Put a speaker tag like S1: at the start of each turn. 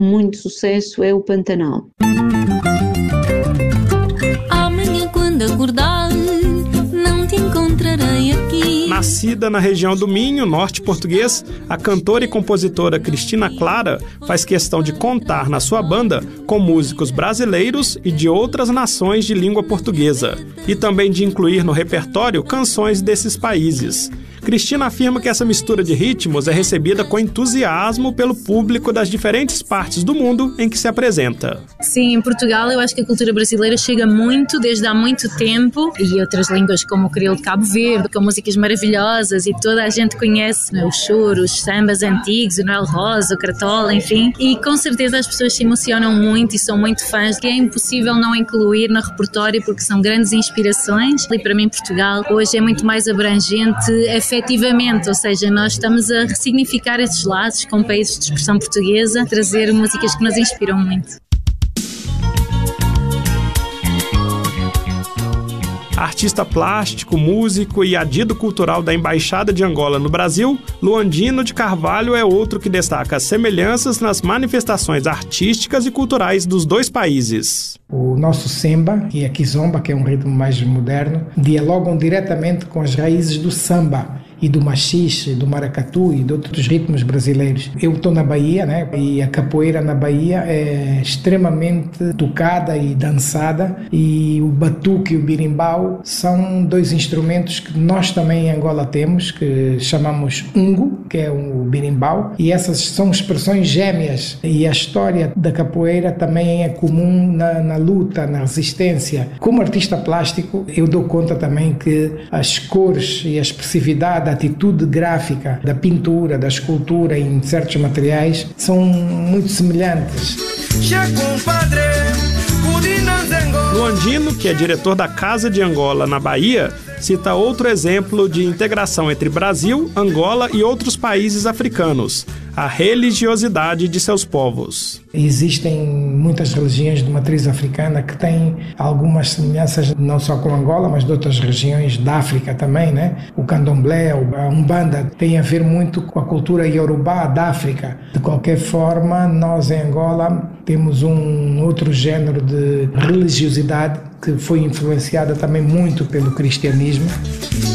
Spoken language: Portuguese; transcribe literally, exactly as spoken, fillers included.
S1: muito sucesso é o Pantanal.
S2: Amanhã quando acordar, não te encontrarei aqui.
S3: Nascida na região do Minho, norte português, a cantora e compositora Cristina Clara faz questão de contar na sua banda com músicos brasileiros e de outras nações de língua portuguesa, e também de incluir no repertório canções desses países. Cristina afirma que essa mistura de ritmos é recebida com entusiasmo pelo público das diferentes partes do mundo em que se apresenta.
S4: Sim, em Portugal eu acho que a cultura brasileira chega muito desde há muito tempo, e outras línguas como o crioulo de Cabo Verde, com músicas maravilhosas, e toda a gente conhece, né, os choros, os sambas antigos, o Noel Rosa, o Cartola, enfim, e com certeza as pessoas se emocionam muito e são muito fãs, que é impossível não incluir no repertório porque são grandes inspirações, e para mim Portugal hoje é muito mais abrangente efetivamente, ou seja, nós estamos a ressignificar esses laços com países de expressão portuguesa, trazer músicas que nos inspiram muito.
S3: Artista plástico, músico e adido cultural da Embaixada de Angola no Brasil, Luandino de Carvalho é outro que destaca as semelhanças nas manifestações artísticas e culturais dos dois países.
S5: O nosso samba e a kizomba, que é um ritmo mais moderno, dialogam diretamente com as raízes do samba e do machixe, do maracatu e de outros ritmos brasileiros. Eu estou na Bahia, né? E a capoeira na Bahia é extremamente tocada e dançada, e o batuque e o birimbau são dois instrumentos que nós também em Angola temos, que chamamos ungo, que é o birimbau, e essas são expressões gêmeas, e a história da capoeira também é comum na, na luta, na resistência. Como artista plástico, eu dou conta também que as cores e a expressividade, a atitude gráfica da pintura, da escultura em certos materiais são muito semelhantes.
S3: Luandino, que é diretor da Casa de Angola na Bahia, cita outro exemplo de integração entre Brasil, Angola e outros países africanos: a religiosidade de seus povos.
S5: Existem muitas religiões de matriz africana que têm algumas semelhanças não só com Angola, mas de outras regiões da África também, né? O candomblé, a umbanda tem a ver muito com a cultura iorubá da África. De qualquer forma, nós em Angola temos um outro género de religiosidade que foi influenciada também muito pelo cristianismo.